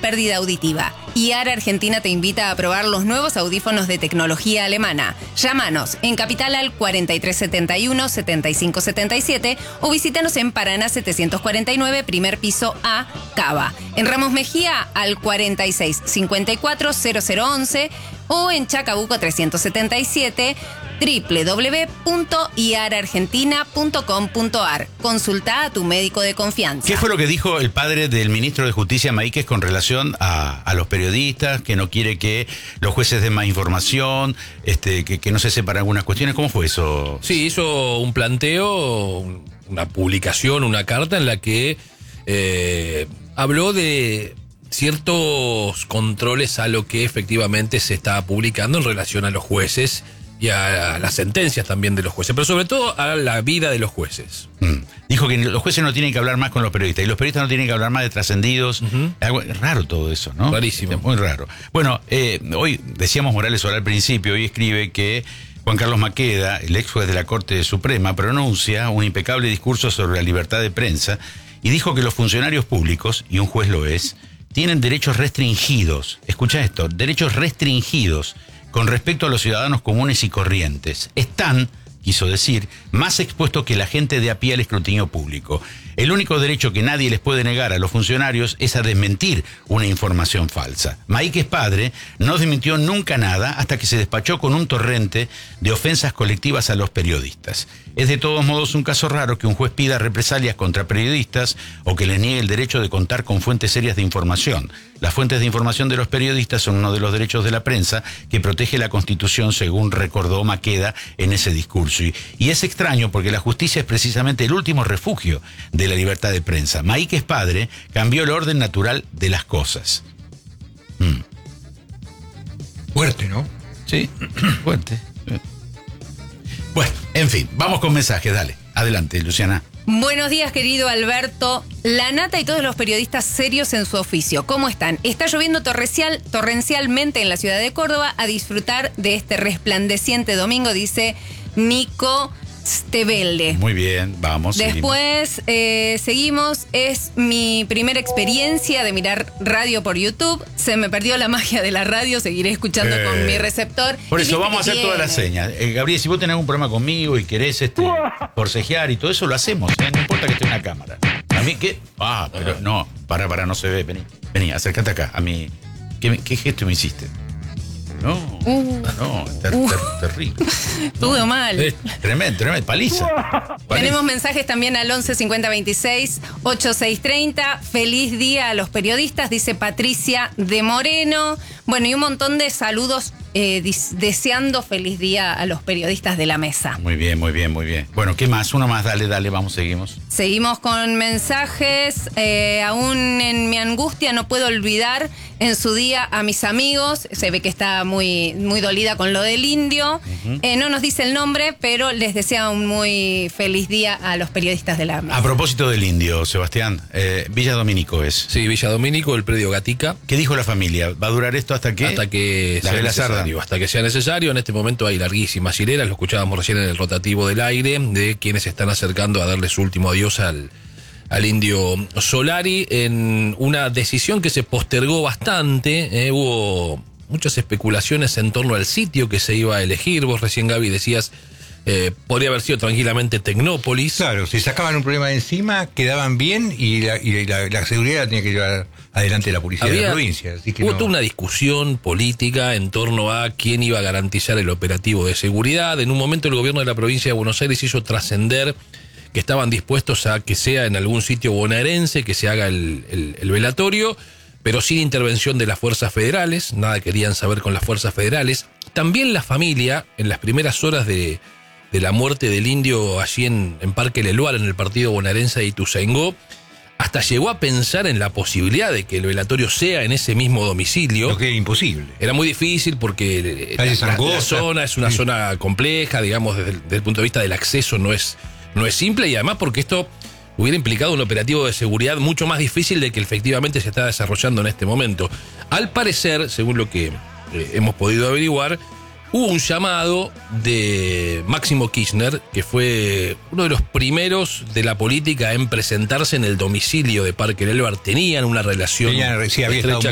pérdida auditiva. IAR Argentina te invita a probar los nuevos audífonos de tecnología alemana. Llámanos en Capital al 4371-7577 o visítanos en Paraná 749, primer piso A, Cava. En Ramos Mejía al 4654-0011 o en Chacabuco 377, www.iarargentina.com.ar. Consulta a tu médico de confianza. ¿Qué fue lo que dijo el padre del ministro de Justicia, Maíquez, con relación a los periodistas, que no quiere que los jueces den más información, que no se sepan algunas cuestiones? ¿Cómo fue eso? Sí, hizo un planteo, una publicación, una carta en la que habló de ciertos controles a lo que efectivamente se estaba publicando en relación a los jueces y a las sentencias también de los jueces, pero sobre todo a la vida de los jueces. Dijo que los jueces no tienen que hablar más con los periodistas y los periodistas no tienen que hablar más de trascendidos. Es raro todo eso, ¿no? Rarísimo. Es muy raro. Bueno, hoy decíamos Morales Solar al principio, hoy escribe que Juan Carlos Maqueda, el ex juez de la Corte Suprema, pronuncia un impecable discurso sobre la libertad de prensa y dijo que los funcionarios públicos, y un juez lo es, tienen derechos restringidos. Escucha esto, derechos restringidos con respecto a los ciudadanos comunes y corrientes. Están, quiso decir, más expuestos que la gente de a pie al escrutinio público. El único derecho que nadie les puede negar a los funcionarios es a desmentir una información falsa. Maíquez padre no desmintió nunca nada hasta que se despachó con un torrente de ofensas colectivas a los periodistas. Es de todos modos un caso raro que un juez pida represalias contra periodistas o que les niegue el derecho de contar con fuentes serias de información. Las fuentes de información de los periodistas son uno de los derechos de la prensa que protege la Constitución, según recordó Maqueda en ese discurso. Y es extraño porque la justicia es precisamente el último refugio de la libertad de prensa. Maíquez padre cambió el orden natural de las cosas. Fuerte, ¿no? Sí, fuerte. Bueno, en fin, vamos con mensajes, dale. Adelante, Luciana. Buenos días, querido Alberto. La Nata y todos los periodistas serios en su oficio. ¿Cómo están? Está lloviendo torrencialmente en la ciudad de Córdoba. A disfrutar de este resplandeciente domingo, dice Nico Stevelde. Muy bien, vamos. Después seguimos. Es mi primera experiencia de mirar radio por YouTube. Se me perdió la magia de la radio. Seguiré escuchando con mi receptor. Por eso vamos a hacer todas las señas. Gabriel, si vos tenés algún problema conmigo y querés forcejear y todo eso, lo hacemos. No importa que esté en una cámara. A mí, ¿qué? Pero no, para, no se ve. Vení, acércate acá. A mí, ¿qué gesto me hiciste? No, terrible. Estuvo mal. Tremendo, paliza. Tenemos mensajes también al 11 50 26 8630. Feliz día a los periodistas, dice Patricia de Moreno. Bueno, y un montón de saludos deseando feliz día a los periodistas de la mesa. Muy bien. Bueno, ¿qué más? Uno más, dale, vamos, seguimos. Seguimos con mensajes. Aún en mi angustia no puedo olvidar en su día a mis amigos. Se ve que está muy, muy dolida con lo del indio. No nos dice el nombre, pero les desea un muy feliz día a los periodistas de la mesa. A propósito del indio, Sebastián, Villa Domínico es. Sí, Villa Domínico, el predio Gatica. ¿Qué dijo la familia? ¿Va a durar esto hasta que? Hasta que sea necesario. Hasta que sea necesario. En este momento hay larguísimas hileras, lo escuchábamos recién en el rotativo del aire, de quienes se están acercando a darle su último adiós al indio Solari, en una decisión que se postergó bastante. Hubo muchas especulaciones en torno al sitio que se iba a elegir. Vos recién, Gaby, decías, podría haber sido tranquilamente Tecnópolis. Claro, si sacaban un problema de encima, quedaban bien y la seguridad la tenía que llevar adelante la policía de la provincia. Así que hubo toda una discusión política en torno a quién iba a garantizar el operativo de seguridad. En un momento el gobierno de la provincia de Buenos Aires hizo trascender que estaban dispuestos a que sea en algún sitio bonaerense, que se haga el velatorio, pero sin intervención de las fuerzas federales. Nada querían saber con las fuerzas federales. También la familia, en las primeras horas de la muerte del indio allí en Parque Leluar, en el partido bonaerense de Ituzaingó, hasta llegó a pensar en la posibilidad de que el velatorio sea en ese mismo domicilio. Lo que era imposible. Era muy difícil porque la zona es una zona compleja, digamos, desde el punto de vista del acceso no es simple, y además porque esto hubiera implicado un operativo de seguridad mucho más difícil de que efectivamente se está desarrollando en este momento. Al parecer, según lo que hemos podido averiguar, hubo un llamado de Máximo Kirchner, que fue uno de los primeros de la política en presentarse en el domicilio de Parque Leluar. Tenían una relación estrecha